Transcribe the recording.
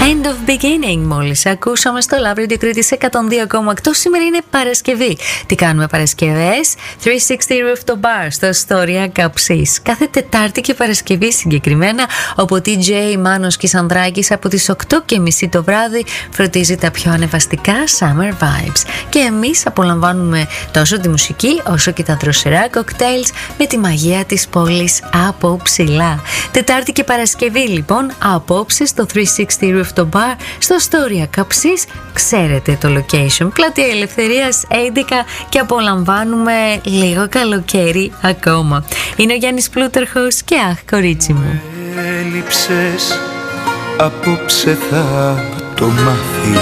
End of Beginning μόλις ακούσαμε στο Love Radio Κρήτης 102,8. Σήμερα είναι Παρασκευή. Τι κάνουμε Παρασκευές? 360 Rooftop Bar στο Στόρια Καψής. Κάθε Τετάρτη και Παρασκευή συγκεκριμένα, όπου ο DJ Μάνος Κισανδράκης από τις 8:30 το βράδυ φροντίζει τα πιο ανεβαστικά summer vibes. Και εμείς απολαμβάνουμε τόσο τη μουσική όσο και τα δροσερά κοκτέιλς με τη μαγεία της πόλης από ψηλά. Τετάρτη και Παρασκευή λοιπόν, απόψε στο 360 Rooftop Bar στο Στόρια Καψής. Ξέρετε το location, Πλατεία Ελευθερίας 11, και απολαμβάνουμε λίγο καλοκαίρι ακόμα. Είναι ο Γιάννης Πλούταρχος και αχ κορίτσι μου. Έλειψες, απόψε θα το μάθεις.